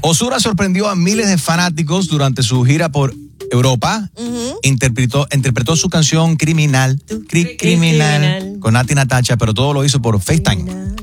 Ozuna sorprendió a miles de fanáticos durante su gira por Europa. Interpretó su canción Criminal con Nati Natasha, pero todo lo hizo por FaceTime.